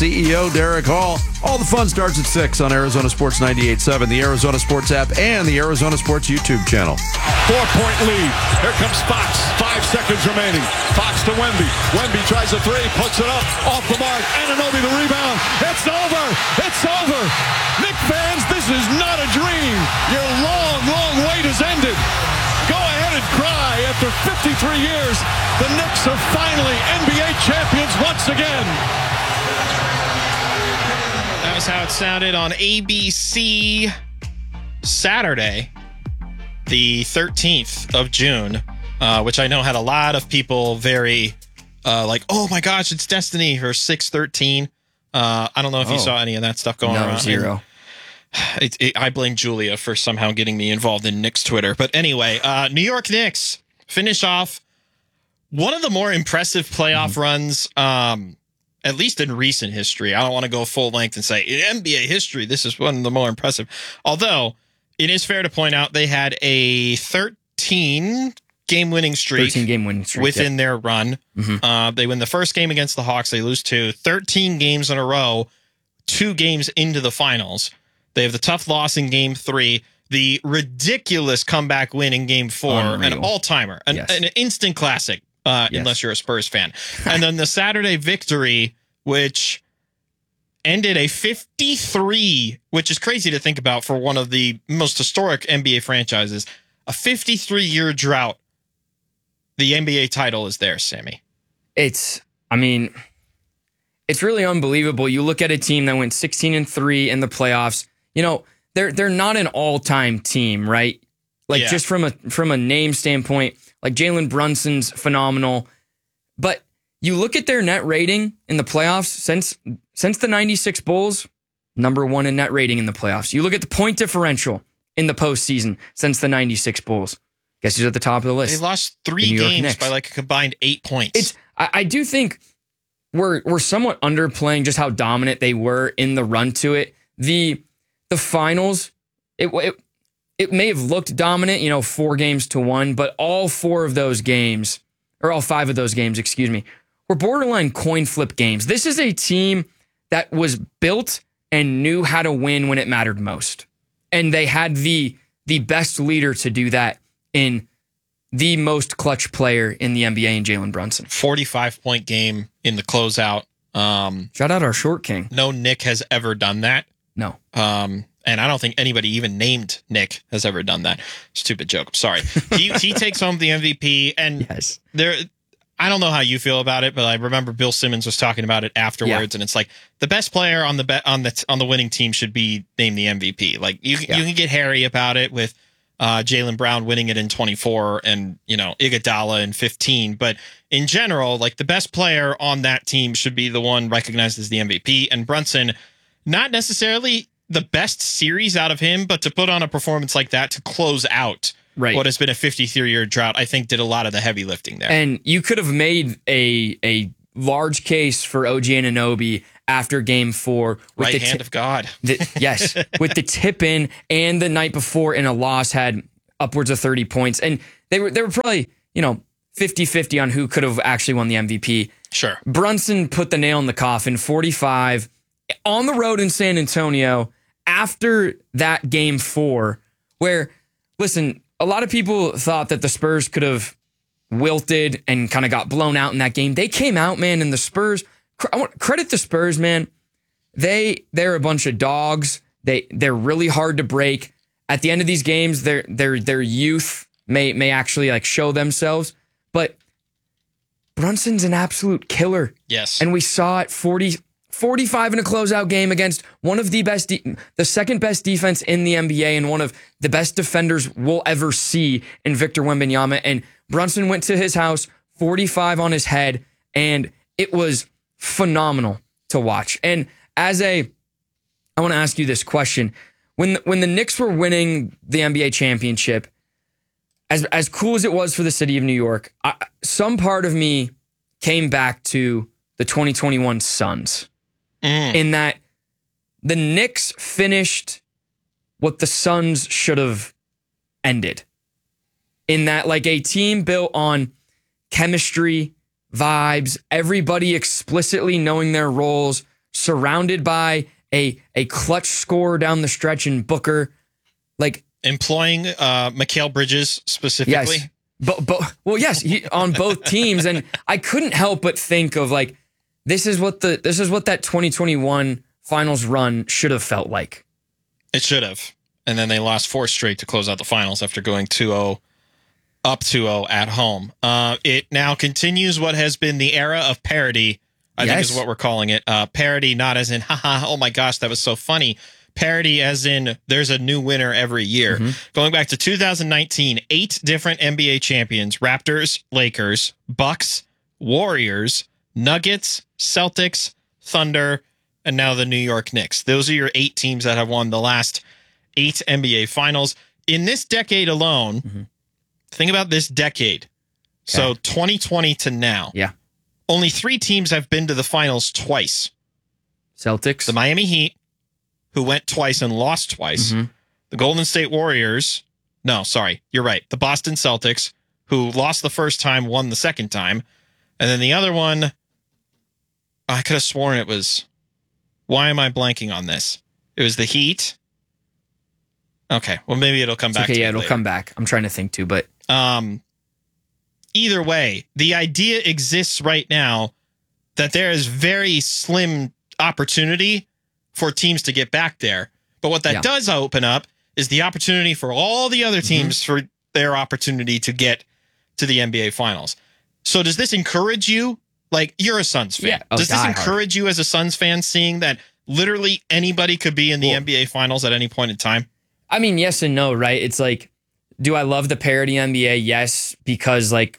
CEO Derek Hall. All the fun starts at 6 on Arizona Sports 98.7, the Arizona Sports app, and the Arizona Sports YouTube channel. 4-point lead. Here comes Fox. 5 seconds remaining. Fox to Wemby. Wemby tries a three, puts it up, off the mark. Anunoby the rebound. It's over. It's over. Knicks fans, this is not a dream. Your long, long wait has ended. Go ahead and cry. After 53 years, the Knicks are finally NBA champions once again. That was how it sounded on ABC Saturday, the 13th of June, which I know had a lot of people very like, oh my gosh, it's Destiny for 6/13. I don't know if you saw any of that stuff going on. No, zero. I blame Julia for somehow getting me involved in Knicks Twitter. But anyway, New York Knicks finish off one of the more impressive playoff runs, at least in recent history. I don't want to go full length and say in NBA history, this is one of the more impressive. Although it is fair to point out they had a 13-game winning streak within their run. They win the first game against the Hawks. They lose 13 games in a row, 2 games into the finals. They have the tough loss in Game 3, the ridiculous comeback win in Game 4, an all-timer, an instant classic, unless you're a Spurs fan. And then the Saturday victory, which ended a 53, which is crazy to think about for one of the most historic NBA franchises, a 53-year drought. The NBA title is there, Sammy. It's really unbelievable. You look at a team that went 16-3 in the playoffs. You know, they're not an all-time team, right? Like just from a name standpoint, like Jalen Brunson's phenomenal. But you look at their net rating in the playoffs since the 96 Bulls, number 1 in net rating in the playoffs. You look at the point differential in the postseason since the 96 Bulls. Guess who's at the top of the list? They lost 3 games by like a combined 8 points. I do think we're somewhat underplaying just how dominant they were in the run to it. The finals, it may have looked dominant, 4-1, but all 4 of those games, or all 5 of those games, excuse me, were borderline coin flip games. This is a team that was built and knew how to win when it mattered most. And they had the best leader to do that in the most clutch player in the NBA in Jalen Brunson. 45-point game in the closeout. Shout out our short king. No Nick has ever done that. No. And I don't think anybody even named Nick has ever done that. Stupid joke. I'm sorry. He takes home the MVP, and I don't know how you feel about it, but I remember Bill Simmons was talking about it afterwards, and it's like the best player on the winning team should be named the MVP. Like you can get hairy about it with Jaylen Brown winning it in 24 and Iguodala in 15, but in general, like the best player on that team should be the one recognized as the MVP. And Brunson, not necessarily the best series out of him, but to put on a performance like that to close out what has been a 53-year drought, I think did a lot of the heavy lifting there. And you could have made a large case for OG Anunoby after Game 4. With right hand of God. Yes, with the tip in, and the night before in a loss had upwards of 30 points. And they were probably, 50-50 on who could have actually won the MVP. Sure. Brunson put the nail in the coffin, 45, on the road in San Antonio after that Game 4, where, listen, a lot of people thought that the Spurs could have wilted and kind of got blown out in that game. They came out, man, and the Spurs, I want credit the Spurs, man. They're a bunch of dogs. They're really hard to break. At the end of these games, their youth may actually like show themselves. But Brunson's an absolute killer. Yes. And we saw it 45 in a closeout game against one of the best, the second best defense in the NBA and one of the best defenders we'll ever see in Victor Wembanyama. And Brunson went to his house, 45 on his head, and it was phenomenal to watch. And I want to ask you this question. When the Knicks were winning the NBA championship, as cool as it was for the city of New York, some part of me came back to the 2021 Suns. In that the Knicks finished what the Suns should have ended. In that, like, a team built on chemistry, vibes, everybody explicitly knowing their roles, surrounded by a clutch scorer down the stretch in Booker. Like, employing Mikal Bridges specifically. Yes, on both teams, and I couldn't help but think of like, this is what that 2021 finals run should have felt like. It should have, and then they lost 4 straight to close out the finals after going 2-0, up 2-0 at home. It now continues what has been the era of parody. I think is what we're calling it. Parody, not as in haha, oh my gosh, that was so funny. Parody as in there's a new winner every year. Going back to 2019, 8 different NBA champions: Raptors, Lakers, Bucks, Warriors, Nuggets, Celtics, Thunder, and now the New York Knicks. Those are your 8 teams that have won the last 8 NBA finals. In this decade alone, think about this decade. Okay. So 2020 to now. Yeah. Only 3 teams have been to the finals twice. Celtics. The Miami Heat, who went twice and lost twice. The Golden State Warriors. No, sorry. You're right. The Boston Celtics, who lost the first time, won the second time. And then the other one, I could have sworn it was... Why am I blanking on this? It was the Heat. Okay. Well, maybe it'll come back. Okay, yeah, it'll later. come back. I'm trying to think too, but... Either way, the idea exists right now that there is very slim opportunity for teams to get back there. But what that does open up is the opportunity for all the other teams for their opportunity to get to the NBA Finals. So does this encourage you? Like, you're a Suns fan. Yeah. Does this encourage you as a Suns fan, seeing that literally anybody could be in the NBA Finals at any point in time? I mean, yes and no, right? It's like, do I love the parody NBA? Yes, because like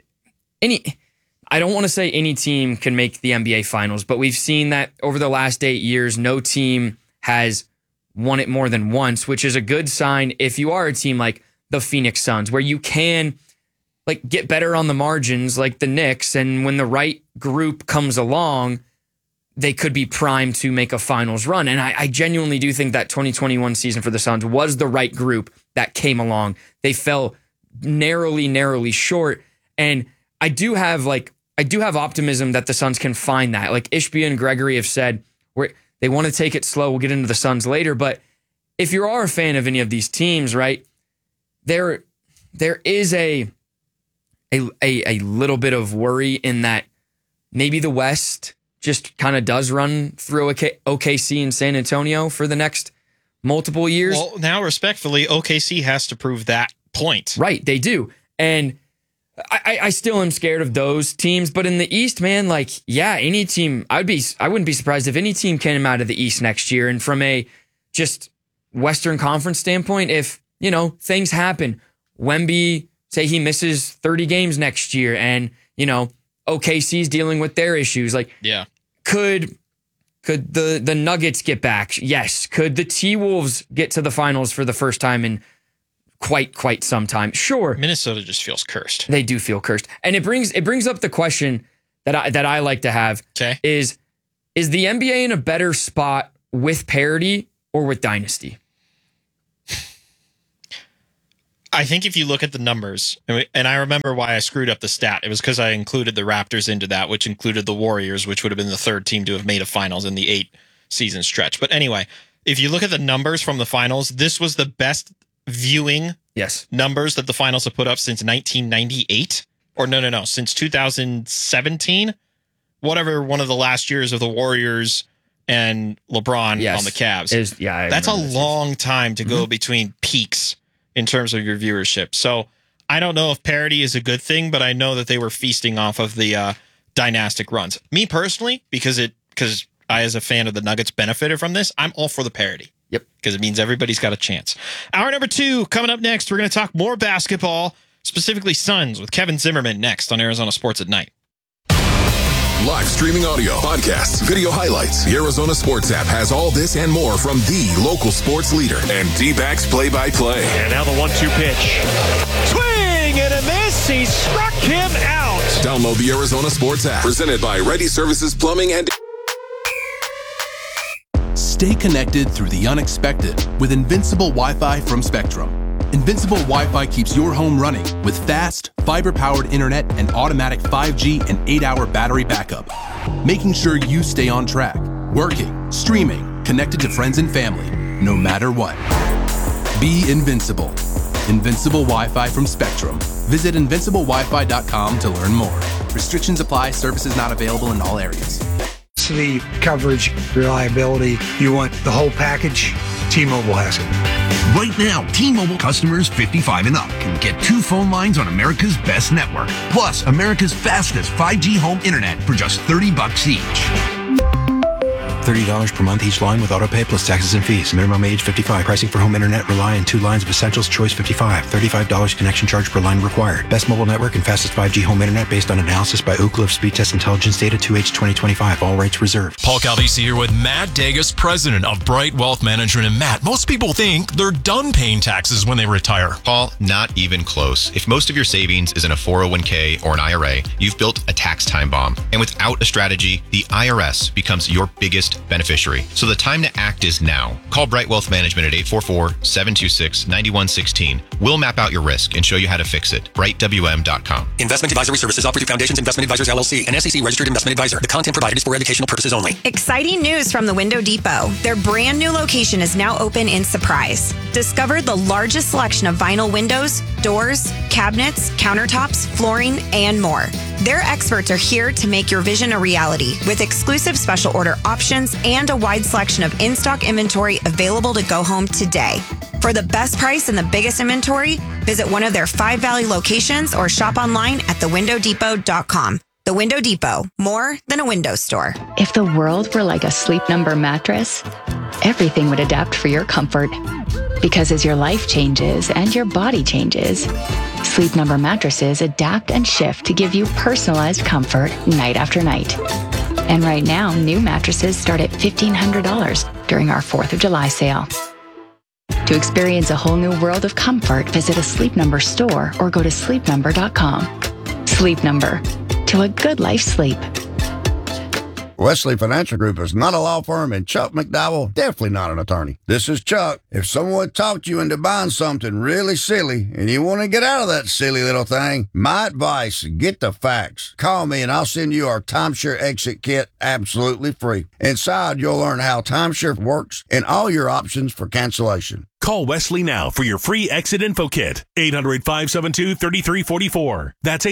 I don't want to say any team can make the NBA Finals, but we've seen that over the last 8 years, no team has won it more than once, which is a good sign if you are a team like the Phoenix Suns, where you can like get better on the margins like the Knicks, and when the right group comes along, they could be primed to make a finals run. And I genuinely do think that 2021 season for the Suns was the right group that came along. They fell narrowly short, and I do have optimism that the Suns can find that. Like Ishbia and Gregory have said, they want to take it slow. We'll get into the Suns later, but if you are a fan of any of these teams, right, there is a little bit of worry in that maybe the West just kind of does run through OKC and San Antonio for the next multiple years. Well, now respectfully, OKC has to prove that point. Right, they do. And I still am scared of those teams, but in the East, man, like, yeah, any team, I wouldn't be surprised if any team came out of the East next year. And from a just Western Conference standpoint, if, things happen, Wemby, say he misses 30 games next year, and, OKC's dealing with their issues, like, yeah, could the Nuggets get back? Yes. Could the T-Wolves get to the finals for the first time in quite some time? Sure. Minnesota just feels cursed. They do feel cursed. And it brings up the question that I like to have. Okay. Is the NBA in a better spot with parity or with dynasty? I think if you look at the numbers, and I remember why I screwed up the stat, it was because I included the Raptors into that, which included the Warriors, which would have been the 3rd team to have made a finals in the 8-season stretch. But anyway, if you look at the numbers from the finals, this was the best viewing numbers that the finals have put up since 1998. Or no, since 2017. Whatever one of the last years of the Warriors and LeBron on the Cavs. That's a long time to go between peaks in terms of your viewership. So I don't know if parity is a good thing, but I know that they were feasting off of the dynastic runs. Me personally, because I, as a fan of the Nuggets, benefited from this, I'm all for the parity. Yep. Because it means everybody's got a chance. Hour number 2, coming up next, we're going to talk more basketball, specifically Suns, with Kevin Zimmerman next on Arizona Sports at Night. Live streaming audio, podcasts, video highlights. The Arizona Sports app has all this and more from the local sports leader and D-backs play-by-play. And now the 1-2 pitch. Swing and a miss. He struck him out. Download the Arizona Sports app. Presented by Ready Services Plumbing and... Stay connected through the unexpected with Invincible Wi-Fi from Spectrum. Invincible Wi-Fi keeps your home running with fast, fiber-powered internet and automatic 5G and 8-hour battery backup, making sure you stay on track working, streaming, connected to friends and family, no matter what. Be invincible. Invincible Wi-Fi from Spectrum. Visit invinciblewifi.com to learn more. Restrictions apply. Services not available in all areas. The coverage, reliability, you want the whole package, T-Mobile has it. Right now, T-Mobile customers 55 and up can get 2 phone lines on America's best network, plus America's fastest 5G home internet for just $30 each. $30 per month each line with autopay plus taxes and fees. Minimum age 55. Pricing for home internet rely on 2 lines of Essentials Choice 55. $35 connection charge per line required. Best mobile network and fastest 5G home internet based on analysis by Ookla of Speed Test Intelligence Data 2H 2025. All rights reserved. Paul Caldisi here with Matt Degas, president of Bright Wealth Management. And Matt, most people think they're done paying taxes when they retire. Paul, not even close. If most of your savings is in a 401k or an IRA, you've built a tax time bomb. And without a strategy, the IRS becomes your biggest beneficiary. So the time to act is now. Call Bright Wealth Management at 844-726-9116. We'll map out your risk and show you how to fix it. BrightWM.com. Investment advisory services offered through Foundations Investment Advisors LLC, an SEC registered investment advisor. The content provided is for educational purposes only. Exciting news from the Window Depot. Their brand new location is now open in Surprise. Discover the largest selection of vinyl windows, doors, cabinets, countertops, flooring, and more. Their experts are here to make your vision a reality with exclusive special order options and a wide selection of in-stock inventory available to go home today. For the best price and the biggest inventory, visit one of their 5 Valley locations or shop online at thewindowdepot.com. The Window Depot, more than a window store. If the world were like a Sleep Number mattress, everything would adapt for your comfort. Because as your life changes and your body changes, Sleep Number mattresses adapt and shift to give you personalized comfort night after night. And right now, new mattresses start at $1,500 during our 4th of July sale. To experience a whole new world of comfort, visit a Sleep Number store or go to sleepnumber.com. Sleep Number. To a good life sleep. Wesley Financial Group is not a law firm, and Chuck McDowell definitely not an attorney. This is Chuck. If someone talked you into buying something really silly and you want to get out of that silly little thing, my advice, get the facts. Call me and I'll send you our timeshare exit kit absolutely free. Inside, you'll learn how timeshare works and all your options for cancellation. Call Wesley now for your free exit info kit. 800-572-3344. That's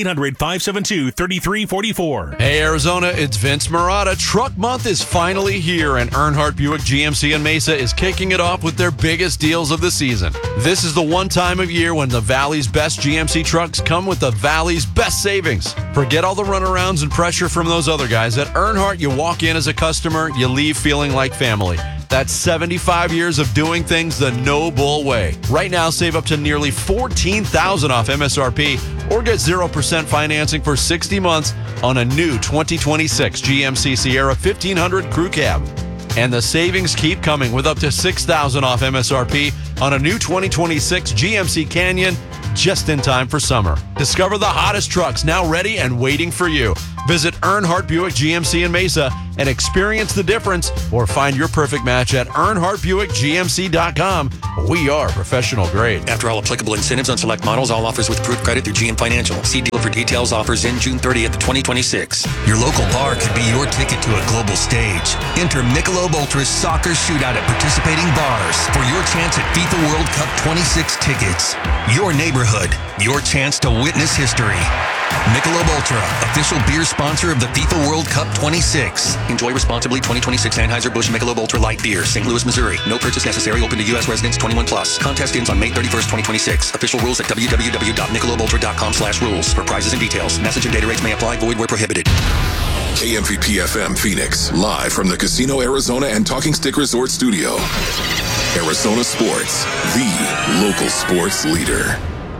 800-572-3344. Hey, Arizona, it's Vince Marotta. Truck Month is finally here, and Earnhardt Buick GMC in Mesa is kicking it off with their biggest deals of the season. This is the one time of year when the Valley's best GMC trucks come with the Valley's best savings. Forget all the runarounds and pressure from those other guys. At Earnhardt, you walk in as a customer, you leave feeling like family. That's 75 years of doing things the no-bull way. Right now, save up to nearly $14,000 off MSRP or get 0% financing for 60 months on a new 2026 GMC Sierra 1500 Crew Cab. And the savings keep coming with up to $6,000 off MSRP on a new 2026 GMC Canyon just in time for summer. Discover the hottest trucks now ready and waiting for you. Visit Earnhardt Buick GMC in Mesa and experience the difference, or find your perfect match at EarnhardtBuickGMC.com. We are professional grade. After all applicable incentives on select models, all offers with approved credit through GM Financial. See dealer for details. Offers in June 30th, 2026. Your local bar could be your ticket to a global stage. Enter Michelob Ultra's soccer shootout at participating bars for your chance at FIFA World Cup 26 tickets. Your neighborhood, your chance to witness history. Michelob Ultra, official beer sponsor of the FIFA World Cup 26. Enjoy responsibly. 2026 Anheuser-Busch Michelob Ultra Light Beer, St. Louis, Missouri. No purchase necessary. Open to U.S. residents 21 plus. Contest ends on May 31st, 2026. Official rules at www.michelobultra.com/rules for prizes and details. Message and data rates may apply. Void where prohibited. KMVP FM Phoenix, live from the Casino Arizona and Talking Stick Resort Studio. Arizona Sports, the local sports leader.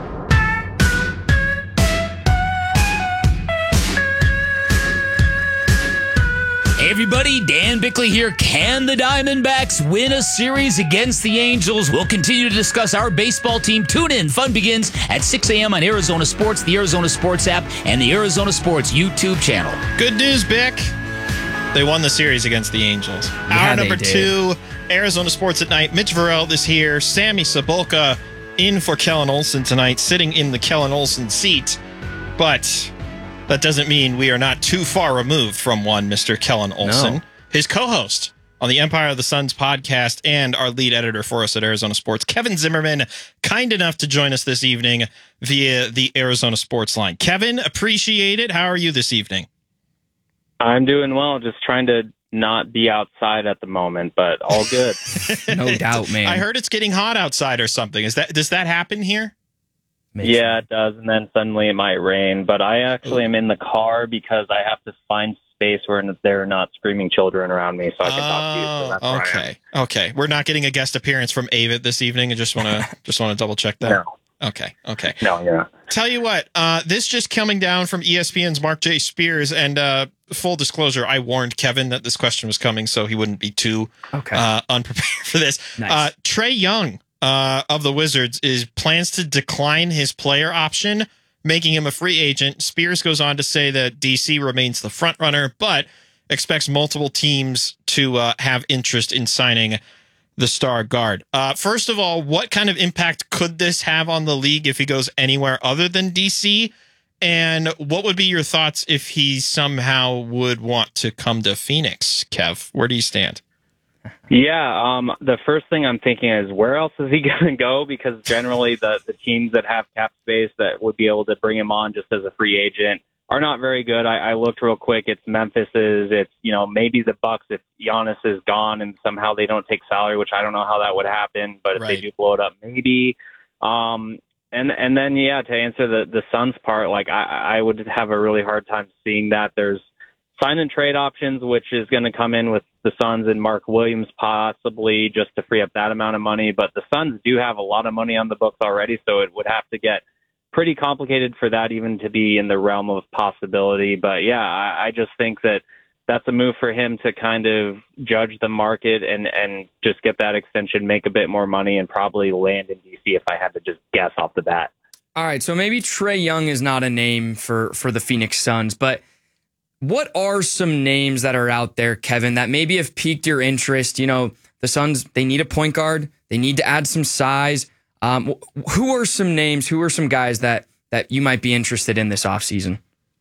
Hey everybody, Dan Bickley here. Can the Diamondbacks win a series against the Angels? We'll continue to discuss our baseball team. Tune in. Fun begins at 6 a.m. on Arizona Sports, the Arizona Sports app, and the Arizona Sports YouTube channel. Good news, Bick. They won the series against the Angels. Yeah, Hour number they 2, Arizona Sports at Night. Mitch Varel is here. Sammy Sabolka in for Kellen Olson tonight, sitting in the Kellen Olson seat. But that doesn't mean we are not too far removed from one, Mr. Kellen Olson. No. his co-host on the Empire of the Suns podcast and our lead editor for us at Arizona Sports, Kevin Zimmerman, kind enough to join us this evening via the Arizona Sports line. Kevin, appreciate it. How are you this evening? I'm doing well, just trying to not be outside at the moment, but all good. No doubt, man. I heard it's getting hot outside or something. Does that happen here? Yeah, it does, and then suddenly it might rain. But I actually am in the car because I have to find space where there are not screaming children around me, so I can talk to you. So that's where I am. Okay. We're not getting a guest appearance from Avid this evening. I just want to double check that. No. Okay. No, yeah. Tell you what, this just coming down from ESPN's Mark J. Spears, and full disclosure, I warned Kevin that this question was coming, so he wouldn't be too unprepared for this. Nice. Trae Young of the Wizards plans to decline his player option, making him a free agent. Spears goes on to say that DC remains the front runner, but expects multiple teams to have interest in signing the star guard. First of all, what kind of impact could this have on the league if he goes anywhere other than DC? And what would be your thoughts if he somehow would want to come to Phoenix, Kev? Where do you stand? Yeah, the first thing I'm thinking is, where else is he going to go? Because generally the teams that have cap space that would be able to bring him on just as a free agent are not very good. I looked real quick. It's Memphis's. It's, maybe the Bucks if Giannis is gone and somehow they don't take salary, which I don't know how that would happen. But if they do blow it up, maybe. And then, to answer the Suns part, like I would have a really hard time seeing that. There's sign and trade options, which is going to come in with the Suns and Mark Williams possibly just to free up that amount of money. But the Suns do have a lot of money on the books already, so it would have to get pretty complicated for that even to be in the realm of possibility. But yeah, I just think that's a move for him to kind of judge the market and just get that extension, make a bit more money, and probably land in DC if I had to just guess off the bat. All right, so maybe Trae Young is not a name for the Phoenix Suns, but what are some names that are out there, Kevin, that maybe have piqued your interest? The Suns, they need a point guard. They need to add some size. Who are some names? Who are some guys that you might be interested in this offseason?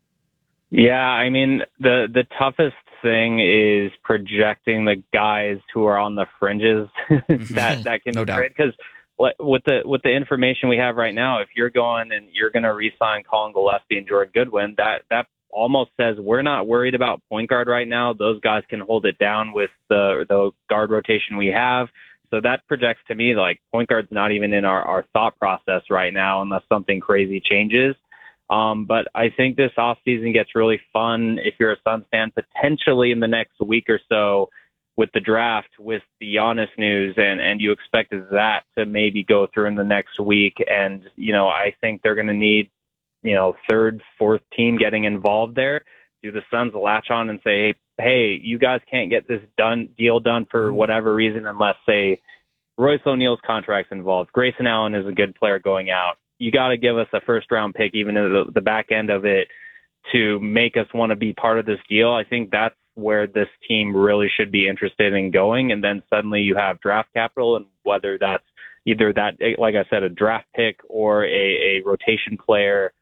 Yeah, I mean, the toughest thing is projecting the guys who are on the fringes that can trade. Because with the information we have right now, if you're going and you're going to re-sign Colin Gillespie and Jordan Goodwin, that almost says we're not worried about point guard right now. Those guys can hold it down with the guard rotation we have. So that projects to me like point guard's not even in our thought process right now unless something crazy changes. But I think this offseason gets really fun if you're a Suns fan, potentially in the next week or so with the draft, with the Giannis news, and you expect that to maybe go through in the next week. And, I think they're going to need, third, fourth team getting involved there. Do the Suns latch on and say, hey, you guys can't get this deal done for whatever reason unless, say, Royce O'Neal's contract's involved. Grayson Allen is a good player going out. You got to give us a first-round pick, even at the back end of it, to make us want to be part of this deal. I think that's where this team really should be interested in going. And then suddenly you have draft capital, and whether that's either that, like I said, a draft pick or a rotation player,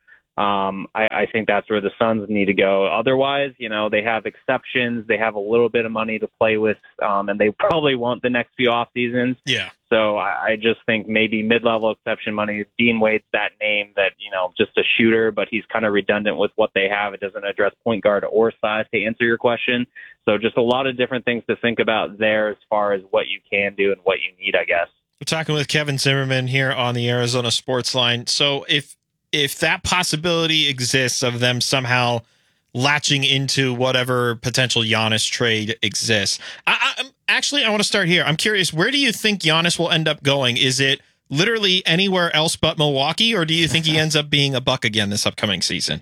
I think that's where the Suns need to go. Otherwise, they have exceptions. They have a little bit of money to play with, and they probably won't the next few off seasons. Yeah. So I just think maybe mid-level exception money. Dean Wade's that name that, just a shooter, but he's kind of redundant with what they have. It doesn't address point guard or size, to answer your question. So just a lot of different things to think about there as far as what you can do and what you need, I guess. We're talking with Kevin Zimmerman here on the Arizona Sports Line. So if that possibility exists of them somehow latching into whatever potential Giannis trade exists, I want to start here. I'm curious, where do you think Giannis will end up going? Is it literally anywhere else but Milwaukee, or do you think he ends up being a Buck again this upcoming season?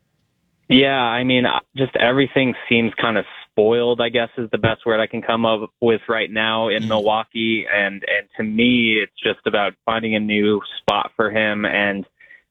Yeah, I mean, just everything seems kind of spoiled, I guess is the best word I can come up with right now in Milwaukee. And to me, it's just about finding a new spot for him. And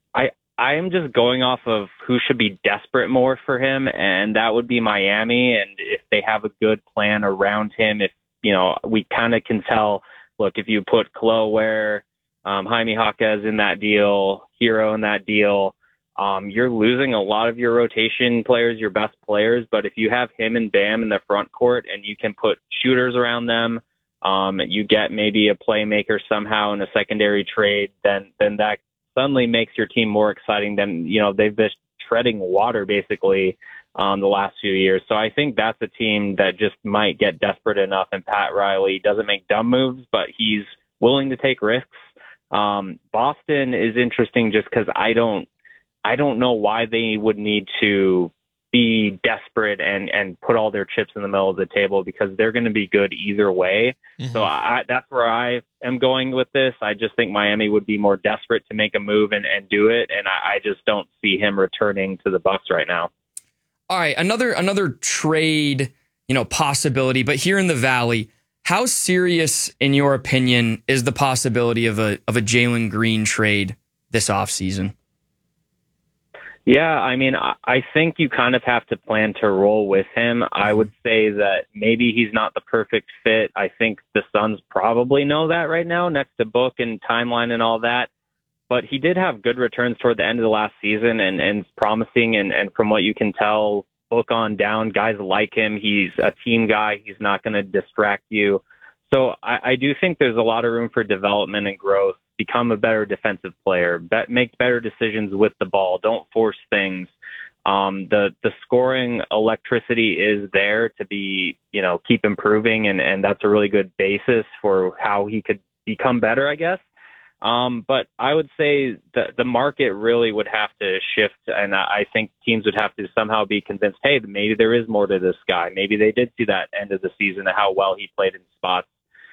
I am just going off of who should be desperate more for him, and that would be Miami. And if they have a good plan around him, if, we kind of can tell, look, if you put Chloe Ware, Jaime Jaquez in that deal, Hero in that deal, you're losing a lot of your rotation players, your best players. But if you have him and Bam in the front court and you can put shooters around them, you get maybe a playmaker somehow in a secondary trade, then that suddenly makes your team more exciting than, they've been treading water basically the last few years. So I think that's a team that just might get desperate enough, and Pat Riley doesn't make dumb moves, but he's willing to take risks. Boston is interesting just because I don't know why they would need to be desperate and put all their chips in the middle of the table, because they're going to be good either way. Mm-hmm. So that's where I am going with this. I just think Miami would be more desperate to make a move and do it. And I just don't see him returning to the Bucks right now. All right. Another trade, possibility, but here in the Valley, how serious, in your opinion, is the possibility of a Jalen Green trade this offseason? Yeah, I mean, I think you kind of have to plan to roll with him. I would say that maybe he's not the perfect fit. I think the Suns probably know that right now, next to Book and timeline and all that. But he did have good returns toward the end of the last season and promising. And from what you can tell, Book on down, guys like him. He's a team guy. He's not going to distract you. So I do think there's a lot of room for development and growth. Become a better defensive player, make better decisions with the ball. Don't force things. The scoring electricity is there to be, keep improving. And that's a really good basis for how he could become better, I guess. But I would say that the market really would have to shift. And I think teams would have to somehow be convinced, hey, maybe there is more to this guy. Maybe they did see that end of the season, how well he played in spots.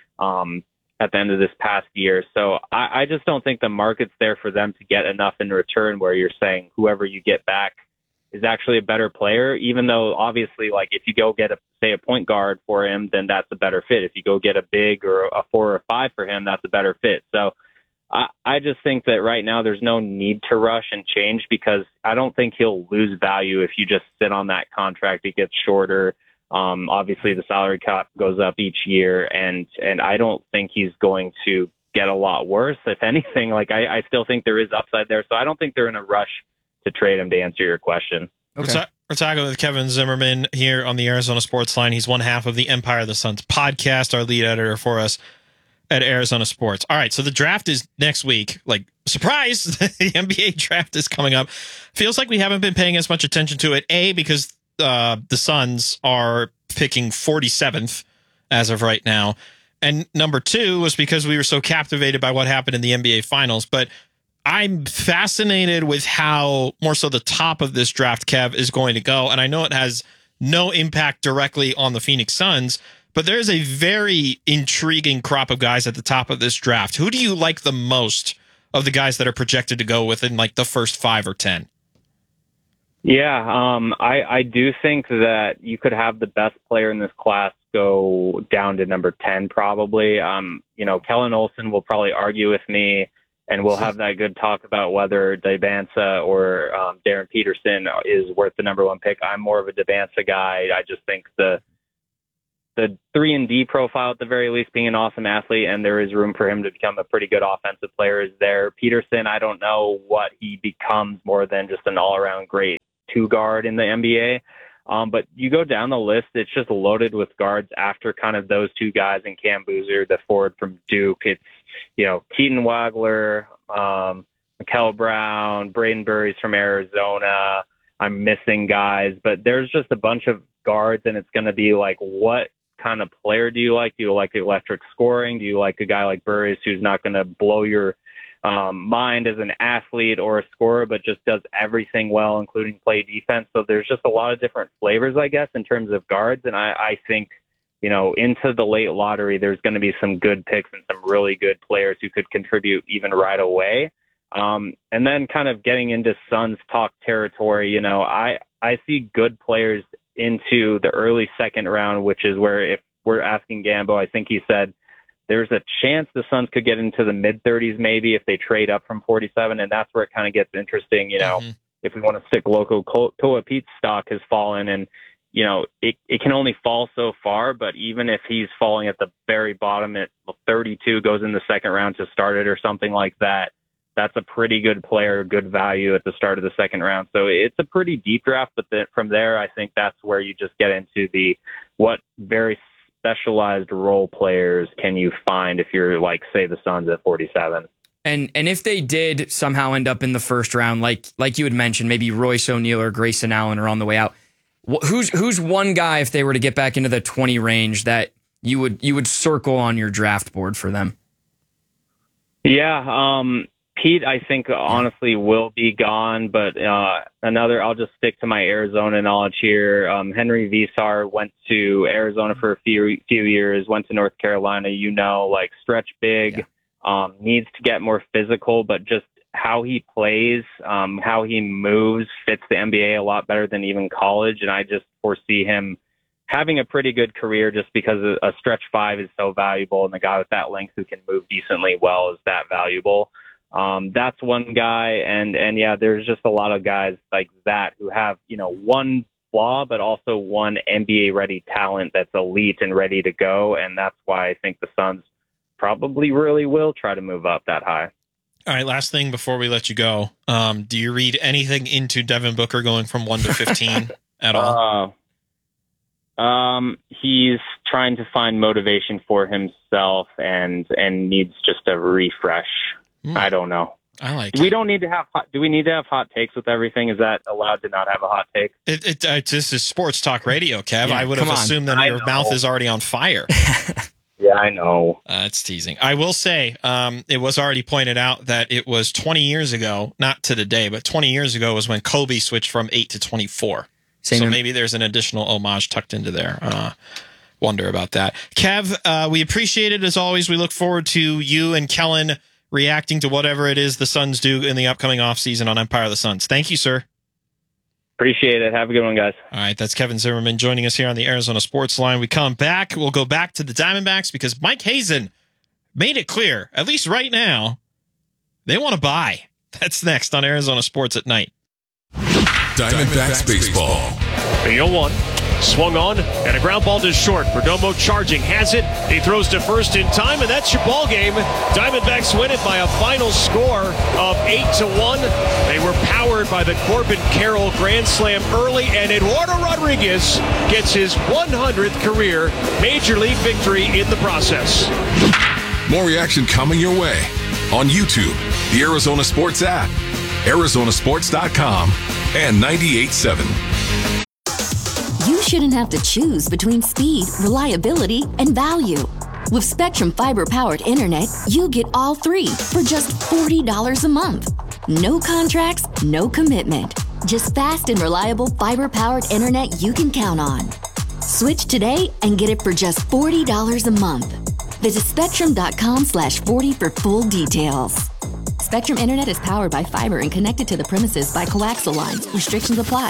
At the end of this past year. So I just don't think the market's there for them to get enough in return where you're saying whoever you get back is actually a better player, even though obviously, like, if you go get a point guard for him, then that's a better fit. If you go get a big or a 4 or 5 for him, that's a better fit. So I just think that right now there's no need to rush and change, because I don't think he'll lose value if you just sit on that contract. It gets shorter. Obviously the salary cap goes up each year, and I don't think he's going to get a lot worse. If anything, I still think there is upside there. So I don't think they're in a rush to trade him, to answer your question. Okay. We're talking with Kevin Zimmerman here on the Arizona Sports Line. He's one half of the Empire of the Suns podcast, our lead editor for us at Arizona Sports. All right. So the draft is next week. Surprise, the NBA draft is coming up. Feels like we haven't been paying as much attention to it. Because the Suns are picking 47th as of right now. And number 2 was because we were so captivated by what happened in the NBA Finals. But I'm fascinated with how more so the top of this draft, Kev, is going to go. And I know it has no impact directly on the Phoenix Suns, but there's a very intriguing crop of guys at the top of this draft. Who do you like the most of the guys that are projected to go within the first 5 or 10? Yeah, I do think that you could have the best player in this class go down to number 10, probably. Kellen Olson will probably argue with me, and we'll have that good talk about whether Debansa or Darren Peterson is worth the number 1 pick. I'm more of a Debansa guy. I just think the 3-and-D profile, at the very least, being an awesome athlete, and there is room for him to become a pretty good offensive player, is there. Peterson, I don't know what he becomes more than just an all-around great 2 guard in the NBA. But you go down the list, it's just loaded with guards after kind of those 2 guys and Cam Boozer, the forward from Duke. It's, Keaton Wagler, Mikel Brown, Braden Burries from Arizona. I'm missing guys, but there's just a bunch of guards, and it's going to be what kind of player do you like? Do you like the electric scoring? Do you like a guy like Burries who's not going to blow your mind as an athlete or a scorer, but just does everything well, including play defense? So there's just a lot of different flavors, I guess, in terms of guards. And I think, into the late lottery, there's going to be some good picks and some really good players who could contribute even right away. And then kind of getting into Suns talk territory, I see good players into the early second round, which is where, if we're asking Gambo, I think he said there's a chance the Suns could get into the mid-30s maybe if they trade up from 47, and that's where it kind of gets interesting. If we want to stick local, Koa Pete's stock has fallen, and it can only fall so far, but even if he's falling at the very bottom at 32, goes in the second round to start it or something like that, that's a pretty good player, good value at the start of the second round. So it's a pretty deep draft, but from there, I think that's where you just get into what very specialized role players can you find if you're like, say, the Suns at 47. And if they did somehow end up in the first round, like you had mentioned, maybe Royce O'Neal or Grayson Allen are on the way out. Who's one guy, if they were to get back into the 20 range, that you would circle on your draft board for them? Yeah, Pete, I think honestly will be gone, but I'll just stick to my Arizona knowledge here. Henry Visar went to Arizona for a few years, went to North Carolina, like stretch big, needs to get more physical, but just how he plays, how he moves fits the NBA a lot better than even college. And I just foresee him having a pretty good career just because a stretch five is so valuable, and the guy with that length who can move decently well is that valuable. That's one guy. And yeah, there's just a lot of guys like that who have, one flaw, but also one NBA ready talent that's elite and ready to go. And that's why I think the Suns probably really will try to move up that high. All right, last thing before we let you go. Do you read anything into Devin Booker going from 1 to 15 at all? He's trying to find motivation for himself and needs just a refresh. I don't know. I like it. Do we need to have hot takes with everything? Is that allowed to not have a hot take? This is sports talk radio, Kev. I would have assumed that your mouth is already on fire. Yeah, I know. It's teasing. I will say, it was already pointed out that it was 20 years ago, not to the day, but 20 years ago was when Kobe switched from 8 to 24. So maybe there's an additional homage tucked into there. Wonder about that. Kev, we appreciate it as always. We look forward to you and Kellen reacting to whatever it is the Suns do in the upcoming offseason on Empire of the Suns. Thank you, sir. Appreciate it. Have a good one, guys. All right, that's Kevin Zimmerman joining us here on the Arizona Sports Line. We come back. We'll go back to the Diamondbacks because Mike Hazen made it clear, at least right now, they want to buy. That's next on Arizona Sports at Night. Diamondbacks baseball. The 0-1. Swung on, and a ground ball to short. Perdomo charging, has it. He throws to first in time, and that's your ball game. Diamondbacks win it by a final score of 8-1. They were powered by the Corbin Carroll Grand Slam early, and Eduardo Rodriguez gets his 100th career Major League victory in the process. More reaction coming your way on YouTube, the Arizona Sports app, Arizonasports.com, and 98.7. You shouldn't have to choose between speed, reliability, and value. With Spectrum Fiber-powered internet, you get all three for just $40 a month. No contracts, no commitment. Just fast and reliable fiber-powered internet you can count on. Switch today and get it for just $40 a month. Visit Spectrum.com/40 for full details. Spectrum Internet is powered by fiber and connected to the premises by coaxial lines. Restrictions apply.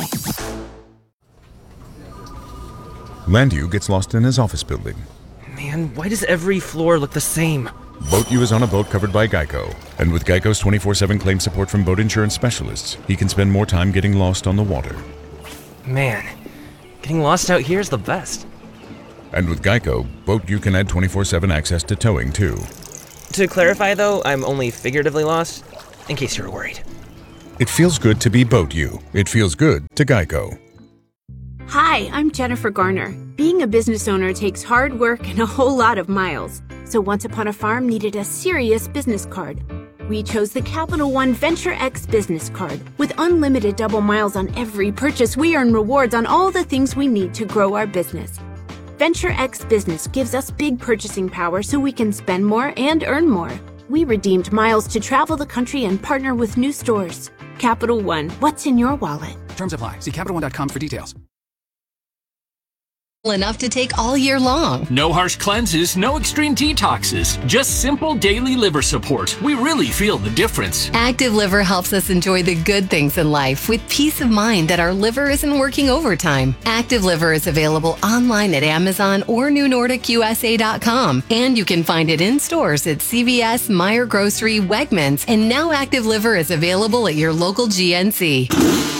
Landu gets lost in his office building. Man, why does every floor look the same? BoatU is on a boat covered by Geico. And with Geico's 24/7 claim support from boat insurance specialists, he can spend more time getting lost on the water. Man, getting lost out here is the best. And with Geico, BoatU can add 24/7 access to towing, too. To clarify, though, I'm only figuratively lost, in case you were worried. It feels good to be BoatU. It feels good to Geico. Hi, I'm Jennifer Garner. Being a business owner takes hard work and a whole lot of miles. So Once Upon a Farm needed a serious business card. We chose the Capital One Venture X business card. With unlimited double miles on every purchase, we earn rewards on all the things we need to grow our business. Venture X Business gives us big purchasing power so we can spend more and earn more. We redeemed miles to travel the country and partner with new stores. Capital One, what's in your wallet? Terms apply. See CapitalOne.com for details. Enough to take all year long. No harsh cleanses, no extreme detoxes, just simple daily liver support. We really feel the difference. Active Liver helps us enjoy the good things in life with peace of mind that our liver isn't working overtime. Active Liver is available online at Amazon or NewNordicUSA.com, and you can find it in stores at CVS, Meijer Grocery, Wegmans, and now Active Liver is available at your local GNC.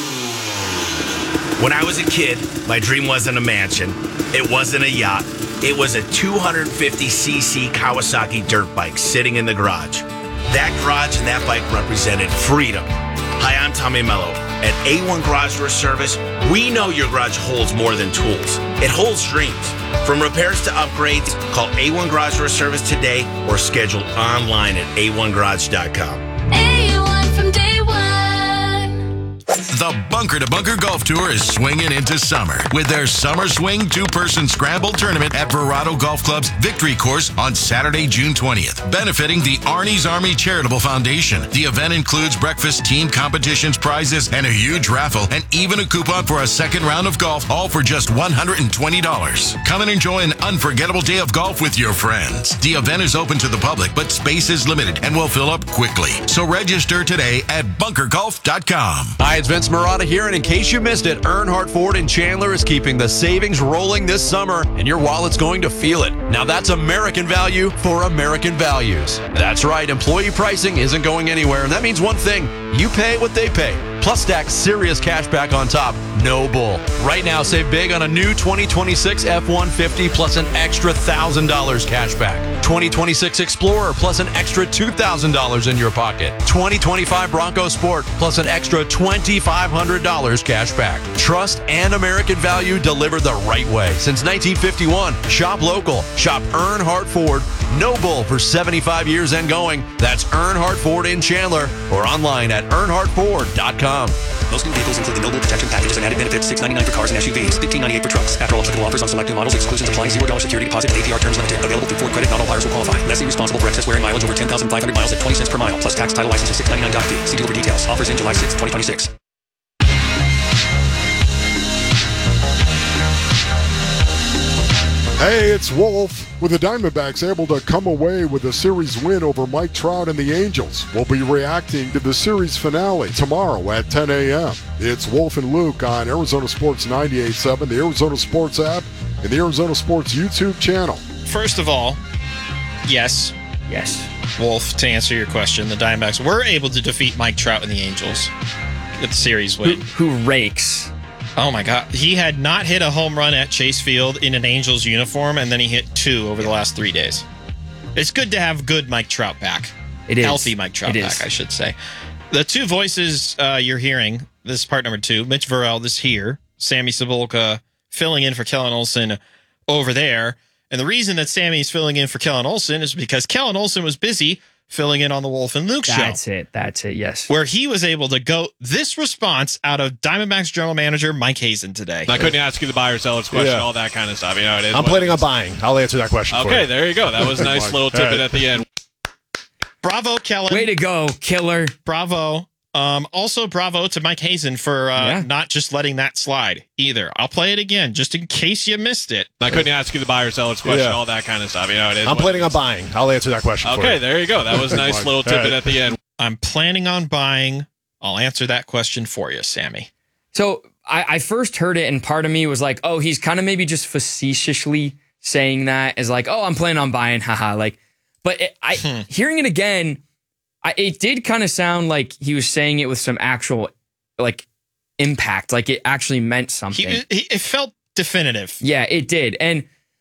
When I was a kid, my dream wasn't a mansion. It wasn't a yacht. It was a 250cc Kawasaki dirt bike sitting in the garage. that garage and that bike represented freedom. Hi, I'm Tommy Mello. At A1 Garage Door Service, we know your garage holds more than tools. It holds dreams. From repairs to upgrades, call A1 Garage Door Service today or schedule online at a1garage.com. A1 from day one. The Bunker to Bunker Golf Tour is swinging into summer with their Summer Swing 2-person scramble tournament at Verado Golf Club's Victory Course on Saturday, June 20th, benefiting the Arnie's Army Charitable Foundation. The event includes breakfast, team competitions, prizes, and a huge raffle, and even a coupon for a second round of golf, all for just $120. Come and enjoy an unforgettable day of golf with your friends. The event is open to the public, but space is limited and will fill up quickly. So register today at bunkergolf.com. Hi, it's Vince Marotta here, and in case you missed it, Earnhardt Ford in Chandler is keeping the savings rolling this summer, and your wallet's going to feel it. Now that's American value for American values. That's right, employee pricing isn't going anywhere, and that means one thing: you pay what they pay. Plus stack serious cash back on top. No bull. Right now, save big on a new 2026 F-150 plus an extra $1,000 cash back. 2026 Explorer plus an extra $2,000 in your pocket. 2025 Bronco Sport plus an extra $2,500 cash back. Trust and American value delivered the right way. Since 1951, shop local. Shop Earnhardt Ford. No bull for 75 years and going. That's Earnhardt Ford in Chandler or online at earnhardtford.com. Most new vehicles include the Noble Protection Packages and added benefits, $699 for cars and SUVs, $1598 for trucks. After all applicable offers on select new models, exclusions apply, $0 security deposit, and APR terms limited. Available through Ford Credit. Not all buyers will qualify. Lessee responsible for excess wear and mileage over 10,500 miles at 20 cents per mile, plus tax, title, license, and $699 doc fee. See dealer for details. Offers in July 6, 2026. Hey, it's Wolf. With the Diamondbacks able to come away with a series win over Mike Trout and the Angels, we'll be reacting to the series finale tomorrow at 10 a.m. It's Wolf and Luke on Arizona Sports 98.7, the Arizona Sports app, and the Arizona Sports YouTube channel. First of all, yes, Wolf, to answer your question, the Diamondbacks were able to defeat Mike Trout and the Angels with the series win. Who rakes? Oh my God. He had not hit a home run at Chase Field in an Angels uniform, and then he hit 2 over the last 3 days. It's good to have good Mike Trout back. It is. Healthy Mike Trout back, I should say. The two voices you're hearing, this is part number 2. Mitch Verrell is here. Sammy Cebulka filling in for Kellen Olson over there. And the reason that Sammy's filling in for Kellen Olson is because Kellen Olson was busy filling in on the Wolf and Luke show. That's it, yes. Where he was able to go this response out of Diamondbacks general manager Mike Hazen today. I couldn't ask you the buyer seller's question, all that kind of stuff. You know, it is. I'm planning on buying. I'll answer that question for you. Okay, there you go. That was a nice little tidbit at the end. Bravo, Kellen. Way to go, killer. Bravo. Also, bravo to Mike Hazen for not just letting that slide either. I'll play it again just in case you missed it. I couldn't ask you the buyer seller's question, all that kind of stuff. You know, it is. I'm planning on buying. I'll answer that question for you. Okay, there you go. That was a nice little tidbit at the end. I'm planning on buying. I'll answer that question for you, Sammy. So I first heard it, and part of me was like, oh, he's kind of maybe just facetiously saying that as like, oh, I'm planning on buying, haha. Like, but hearing it again, it did kind of sound like he was saying it with some actual like impact, like it actually meant something. It felt definitive. Yeah, it did, and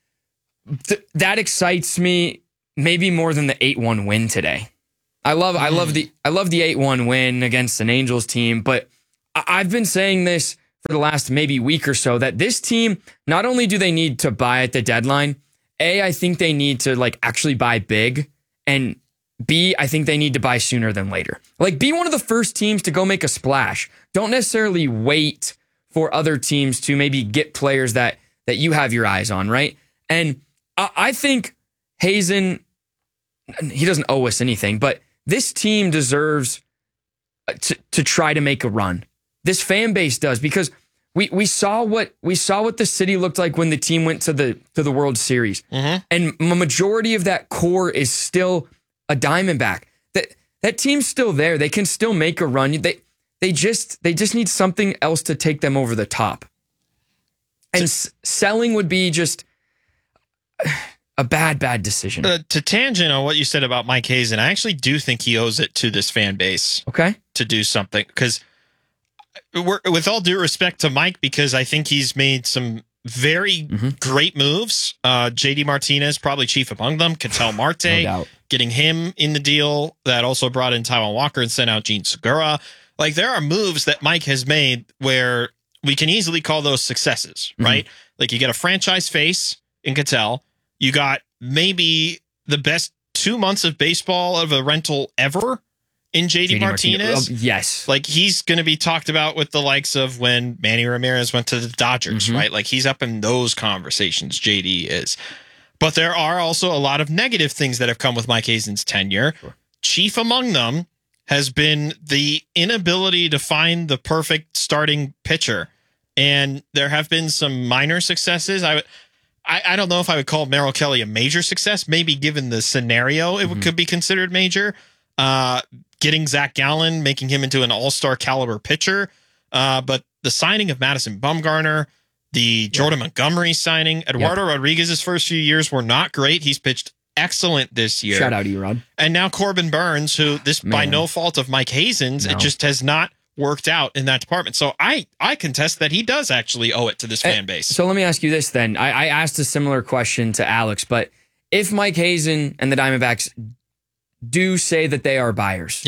that excites me maybe more than the 8-1 win today. I love the 8-1 win against an Angels team, but I've been saying this for the last maybe week or so that this team, not only do they need to buy at the deadline, I think they need to like actually buy big, and B, I think they need to buy sooner than later. Like, be one of the first teams to go make a splash. Don't necessarily wait for other teams to maybe get players that you have your eyes on, right? And I think Hazen, he doesn't owe us anything, but this team deserves to try to make a run. This fan base does, because we saw what the city looked like when the team went to the World Series, and a majority of that core is still a Diamondback. That team's still there. They can still make a run. They just need something else to take them over the top. And selling would be just a bad decision. To tangent on what you said about Mike Hazen, I actually do think he owes it to this fan base. Okay. To do something, because with all due respect to Mike, because I think he's made some very great moves. JD Martinez, probably chief among them. Ketel Marte, getting him in the deal. That also brought in Taiwan Walker and sent out Gene Segura. Like, there are moves that Mike has made where we can easily call those successes, right? Like, you get a franchise face in Ketel. You got maybe the best 2 months of baseball of a rental ever in JD Martinez. Yes. Like, he's going to be talked about with the likes of when Manny Ramirez went to the Dodgers, right? Like, he's up in those conversations, JD is. But there are also a lot of negative things that have come with Mike Hazen's tenure. Chief among them has been the inability to find the perfect starting pitcher. And there have been some minor successes. I don't know if I would call Merrill Kelly a major success. Maybe given the scenario, it could be considered major. Getting Zach Gallen, making him into an all-star caliber pitcher. But the signing of Madison Bumgarner, the Jordan Montgomery signing, Eduardo Rodriguez's first few years were not great. He's pitched excellent this year. Shout out to Erod. And now Corbin Burns, who by no fault of Mike Hazen's, it just has not worked out in that department. So I contest that he does actually owe it to this fan base. So let me ask you this then. I asked a similar question to Alex, but if Mike Hazen and the Diamondbacks do say that they are buyers,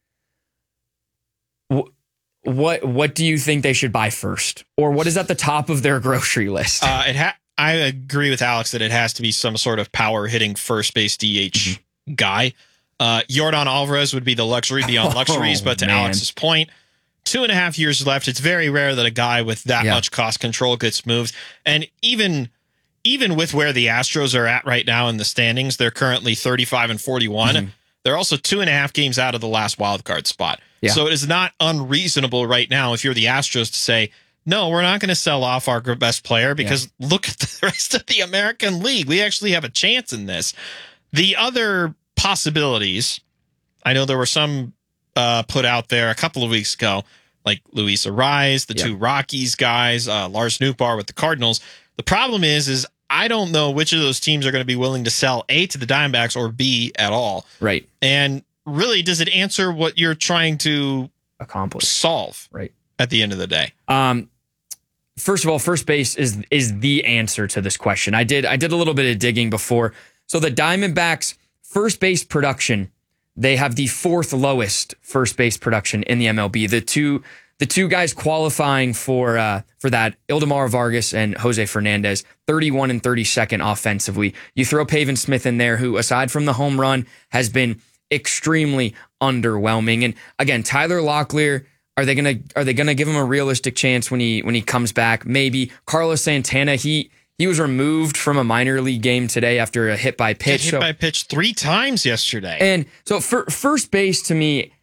what do you think they should buy first? Or what is at the top of their grocery list? I agree with Alex that it has to be some sort of power hitting first base DH guy. Yordan Alvarez would be the luxury beyond luxuries, but to Alex's point, 2.5 years left. It's very rare that a guy with that much cost control gets moved. And even with where the Astros are at right now in the standings, they're currently 35 and 41. They're also 2.5 games out of the last wild card spot. So it is not unreasonable right now if you're the Astros to say, no, we're not going to sell off our best player because look at the rest of the American League. We actually have a chance in this. The other possibilities, I know there were some put out there a couple of weeks ago, like Luis Arraez, the two Rockies guys, Lars Nootbaar with the Cardinals. The problem is I don't know which of those teams are going to be willing to sell A, to the Diamondbacks, or B, at all. Right. And really, does it answer what you're trying to solve at the end of the day? First of all, first base is the answer to this question. I did a little bit of digging before. So the Diamondbacks first base production, they have the 4th lowest first base production in the MLB. The two guys qualifying for that, Ildemar Vargas and Jose Fernandez, 31 and 32nd offensively. You throw Pavin Smith in there, who aside from the home run has been extremely underwhelming. And again, Tyler Locklear, are they gonna give him a realistic chance when he comes back? Maybe. Carlos Santana, he was removed from a minor league game today after a hit by pitch. Hit by pitch 3 times yesterday. And so first base to me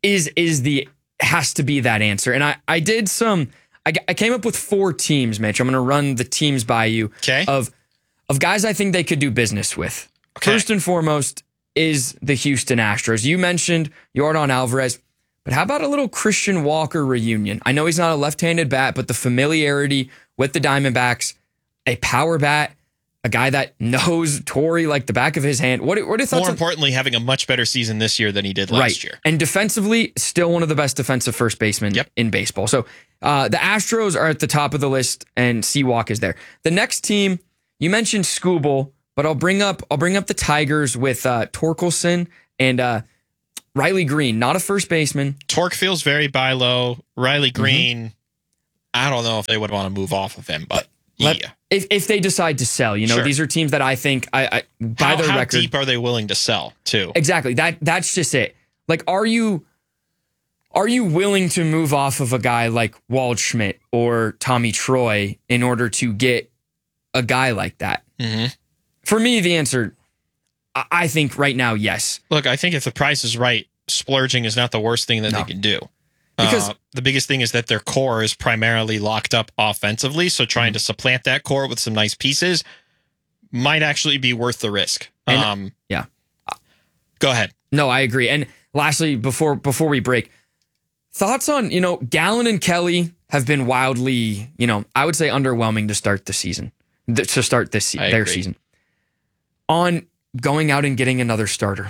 has to be that answer. And I came up with 4 teams, Mitch. I'm going to run the teams by you of guys I think they could do business with. First and foremost is the Houston Astros. You mentioned Yordan Alvarez, but how about a little Christian Walker reunion? I know he's not a left-handed bat, but the familiarity with the Diamondbacks, a power bat, a guy that knows Torrey like the back of his hand. What are your thoughts? More importantly, having a much better season this year than he did last year. And defensively, still one of the best defensive first basemen in baseball. So the Astros are at the top of the list, and Seawalk is there. The next team, you mentioned Skubal, but I'll bring up the Tigers with Torkelson and Riley Green, not a first baseman. Torque feels very buy low. Riley Green, I don't know if they would want to move off of him, but if they decide to sell, these are teams that I think by their record. How deep are they willing to sell too? Exactly. That's just it. Like, are you willing to move off of a guy like Waldschmidt or Tommy Troy in order to get a guy like that? For me, the answer, I think right now, yes. Look, I think if the price is right, splurging is not the worst thing that they can do. Because the biggest thing is that their core is primarily locked up offensively, so trying to supplant that core with some nice pieces might actually be worth the risk. Go ahead. No, I agree. And lastly, before we break, thoughts on, Gallen and Kelly have been wildly, I would say underwhelming to start the season, their season. On going out and getting another starter.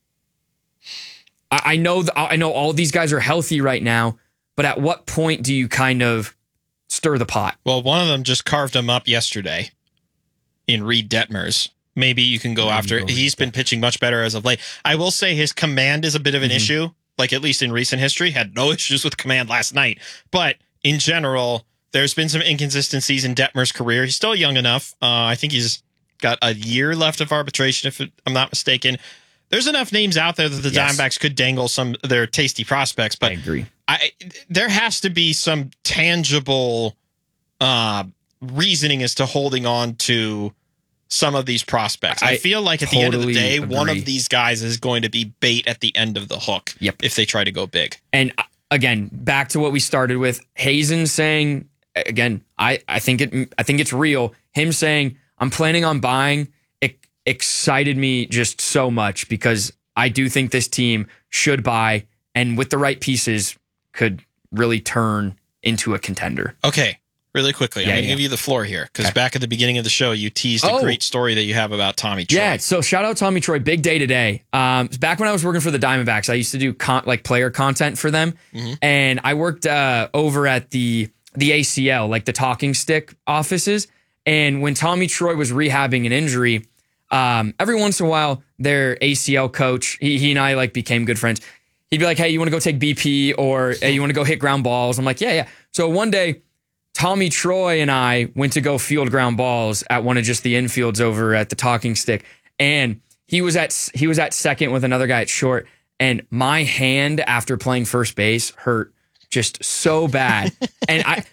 I know all these guys are healthy right now, but at what point do you kind of stir the pot. Well, one of them just carved him up yesterday in Reed Detmers. Maybe you can go after it. He's been pitching much better as of late. I will say his command is a bit of an issue, like at least in recent history. Had no issues with command last night. But in general, there's been some inconsistencies in Detmer's career. He's still young enough. I think he's got a year left of arbitration, if I'm not mistaken. There's enough names out there that the Diamondbacks could dangle some of their tasty prospects. But I agree. There has to be some tangible reasoning as to holding on to some of these prospects. I feel like at the end of the day, one of these guys is going to be bait at the end of the hook if they try to go big. And again, back to what we started with, Hazen saying, again, I think it's real. Him saying, I'm planning on buying, it excited me just so much because I do think this team should buy and with the right pieces could really turn into a contender. Okay. Really quickly, I'm going to give you the floor here because back at the beginning of the show, you teased a great story that you have about Tommy Troy. Yeah, so shout out Tommy Troy, big day today. Back when I was working for the Diamondbacks, I used to do player content for them, and I worked over at the ACL, like the talking stick offices. And when Tommy Troy was rehabbing an injury, every once in a while, their ACL coach, he and I became good friends. He'd be like, "Hey, you want to go take BP or hey, you want to go hit ground balls?" I'm like, "Yeah." So one day, Tommy Troy and I went to go field ground balls at one of just the infields over at the talking stick. And he was at second with another guy at short. And my hand after playing first base hurt just so bad. And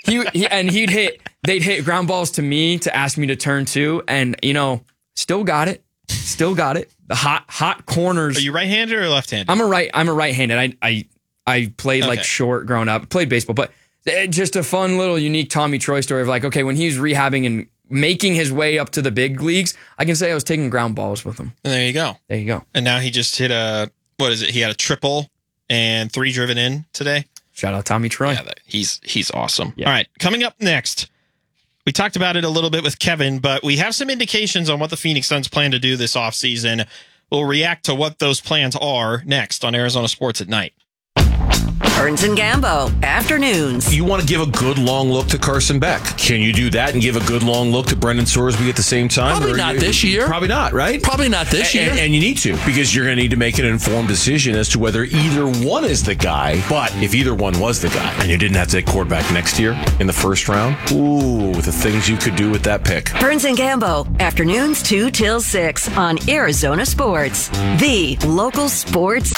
they'd hit ground balls to me to ask me to turn two. And, still got it. The hot corners. Are you right-handed or left-handed? I'm a right-handed. I played short growing up, played baseball, but just a fun little unique Tommy Troy story of when he was rehabbing and making his way up to the big leagues, I can say I was taking ground balls with him. And there you go. And now he just hit he had a triple and 3 driven in today. Shout out Tommy Troy. Yeah, he's awesome. Yeah. All right, coming up next, we talked about it a little bit with Kevin, but we have some indications on what the Phoenix Suns plan to do this offseason. We'll react to what those plans are next on Arizona Sports at Night. Burns and Gambo, afternoons. You want to give a good long look to Carson Beck. Can you do that and give a good long look to Brendan Sorsby at the same time? Probably not this year. Probably not, right? Probably not this year. And you need to, because you're going to need to make an informed decision as to whether either one is the guy. But if either one was the guy and you didn't have to take quarterback next year in the first round, the things you could do with that pick. Burns and Gambo, afternoons 2 till 6 on Arizona Sports, the local sports.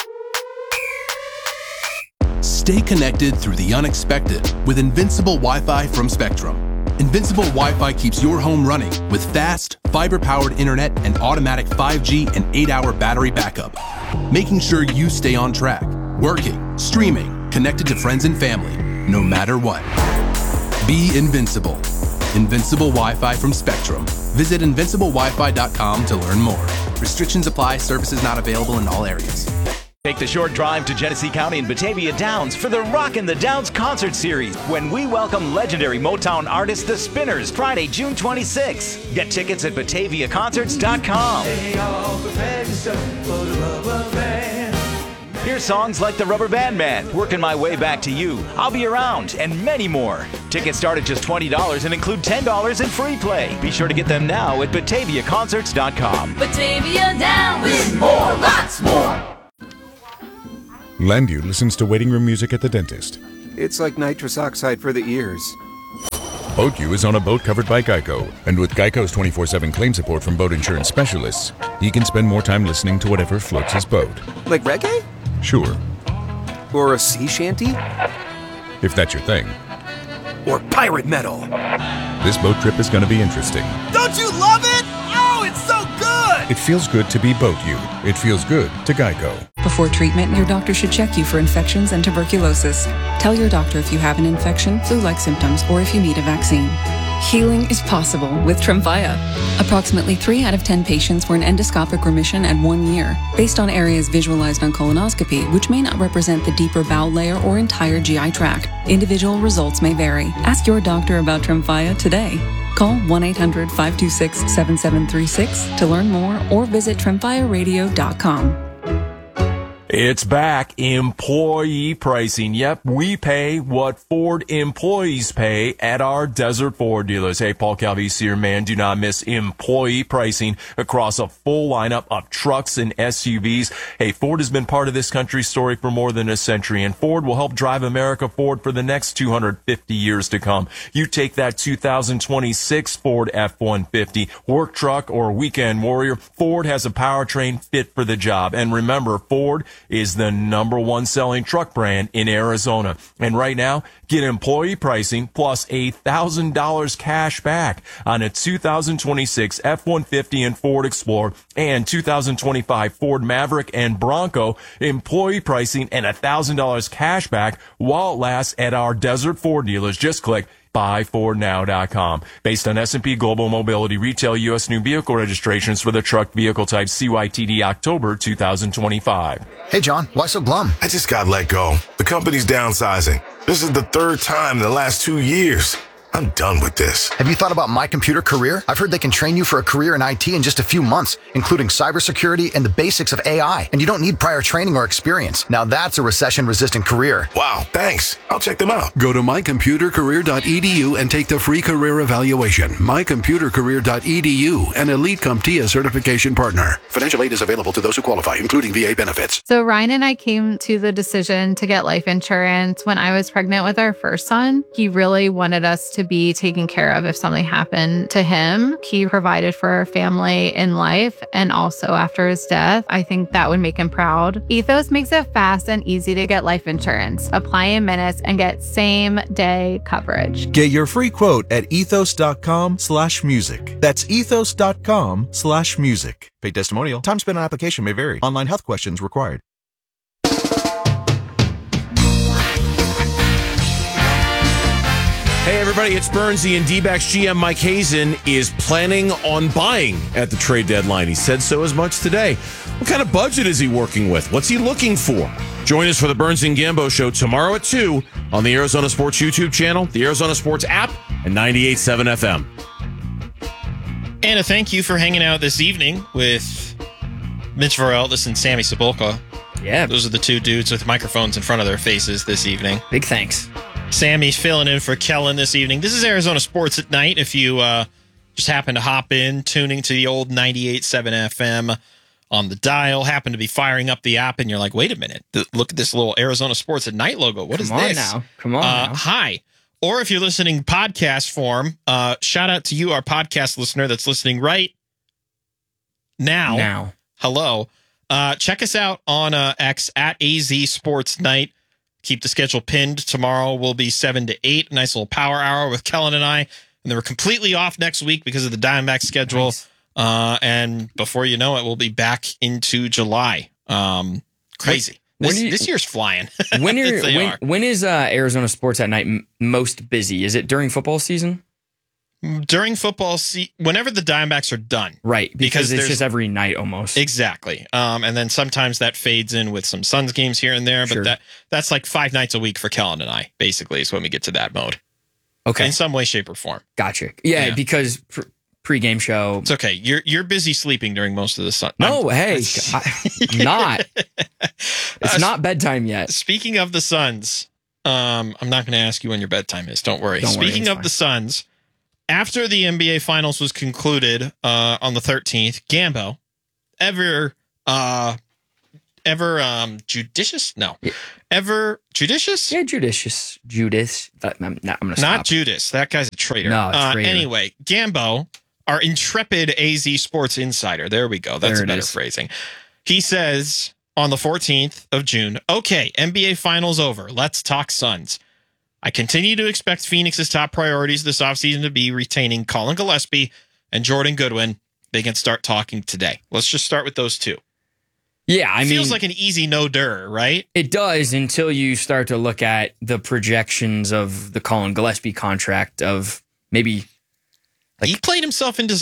Stay connected through the unexpected with Invincible Wi-Fi from Spectrum. Invincible Wi-Fi keeps your home running with fast, fiber-powered internet and automatic 5G and 8-hour battery backup, making sure you stay on track, working, streaming, connected to friends and family, no matter what. Be invincible. Invincible Wi-Fi from Spectrum. Visit invinciblewifi.com to learn more. Restrictions apply. Services not available in all areas. Take the short drive to Genesee County and Batavia Downs for the Rockin' the Downs concert series when we welcome legendary Motown artist The Spinners Friday, June 26. Get tickets at BataviaConcerts.com. Hear songs like the Rubber Band Man, Working My Way Back to You, I'll Be Around, and many more. Tickets start at just $20 and include $10 in free play. Be sure to get them now at BataviaConcerts.com. Batavia Downs with more, lots more. Landu listens to waiting room music at the dentist. It's like nitrous oxide for the ears. BoatU is on a boat covered by Geico. And with Geico's 24/7 claim support from boat insurance specialists, he can spend more time listening to whatever floats his boat. Like reggae? Sure. Or a sea shanty? If that's your thing. Or pirate metal. This boat trip is going to be interesting. Don't you love it? Oh, it's so good! It feels good to be BoatU. It feels good to Geico. Before treatment, your doctor should check you for infections and tuberculosis. Tell your doctor if you have an infection, flu-like symptoms, or if you need a vaccine. Healing is possible with Tremfya. Approximately 3 out of 10 patients were in endoscopic remission at 1 year, based on areas visualized on colonoscopy, which may not represent the deeper bowel layer or entire GI tract. Individual results may vary. Ask your doctor about Tremfya today. Call 1-800-526-7736 to learn more or visit TremfyaRadio.com. It's back. Employee pricing. Yep, we pay what Ford employees pay at our Desert Ford dealers. Hey, Paul Calvisi here, man. Do not miss employee pricing across a full lineup of trucks and SUVs. Hey, Ford has been part of this country's story for more than a century, and Ford will help drive America forward for the next 250 years to come. You take that 2026 Ford F-150, work truck, or weekend warrior, Ford has a powertrain fit for the job. And remember, Ford is the #1 selling truck brand in Arizona. And right now, get employee pricing plus $1,000 cash back on a 2026 F-150 and Ford Explorer and 2025 Ford Maverick and Bronco. Employee pricing and $1,000 cash back while it lasts at our Desert Ford dealers. Just click buyfordnow.com. Based on S&P Global Mobility Retail U.S. new vehicle registrations for the truck vehicle type CYTD October 2025. Hey, John, why so glum? I just got let go. The company's downsizing. This is the third time in the last 2 years. I'm done with this. Have you thought about My Computer Career? I've heard they can train you for a career in IT in just a few months, including cybersecurity and the basics of AI. And you don't need prior training or experience. Now that's a recession-resistant career. Wow, thanks. I'll check them out. Go to mycomputercareer.edu and take the free career evaluation. Mycomputercareer.edu, an Elite CompTIA certification partner. Financial aid is available to those who qualify, including VA benefits. So Ryan and I came to the decision to get life insurance when I was pregnant with our first son. He really wanted us to be taken care of if something happened to him. He provided for our family in life and also after his death. I think that would make him proud. Ethos makes it fast and easy to get life insurance. Apply in minutes and get same-day coverage. Get your free quote at ethos.com/music. That's ethos.com/music. Paid testimonial. Time spent on application may vary. Online health questions required. Hey, everybody, it's Bernsey, and D-backs GM Mike Hazen is planning on buying at the trade deadline. He said so as much today. What kind of budget is he working with? What's he looking for? Join us for the Burns and Gambo Show tomorrow at 2 on the Arizona Sports YouTube channel, the Arizona Sports app, and 98.7 FM. And a thank you for hanging out this evening with Mitch Vareltis and Sammy Cebulka. Yeah. Those are the two dudes with microphones in front of their faces this evening. Big thanks. Sammy's filling in for Kellen this evening. This is Arizona Sports at Night. If you just happen to hop in, tuning to the old 98.7 FM on the dial, happen to be firing up the app, and you're like, wait a minute, look at this little Arizona Sports at Night logo. What is this? Come on now. Hi. Or if you're listening podcast form, shout out to you, our podcast listener that's listening right now. Hello. Check us out on X at AZ Sports Night. Keep the schedule pinned. Tomorrow will be 7 to 8. Nice little power hour with Kellen and I. And then we're completely off next week because of the Diamondbacks schedule. Nice. And before you know it, we'll be back into July. Crazy. This year's flying. When is Arizona Sports at Night most busy? Is it during football season? During football season, whenever the Diamondbacks are done. Right, because it's just every night almost. Exactly. And then sometimes that fades in with some Suns games here and there, but Sure. that's like 5 nights a week for Kellen and I, basically, is when we get to that mode. Okay. In some way, shape, or form. Gotcha. Yeah. Because pre-game show. It's okay. You're busy sleeping during most of the sun. No, I'm not. It's not bedtime yet. Speaking of the Suns, I'm not going to ask you when your bedtime is. Don't worry. Speaking of the Suns, after the NBA Finals was concluded on the 13th, Gambo, ever judicious? No. Yeah. Ever judicious? Yeah, judicious. Judas. I'm going to stop. Not Judas. That guy's a traitor. No, a traitor. Anyway, Gambo, our intrepid AZ Sports insider. There we go. That's a better phrasing. He says on the 14th of June, okay, NBA Finals over. Let's talk Suns. I continue to expect Phoenix's top priorities this offseason to be retaining Colin Gillespie and Jordan Goodwin. They can start talking today. Let's just start with those two. Yeah, I mean, feels like an easy no-dur, right? It does until you start to look at the projections of the Colin Gillespie contract of maybe. He played himself into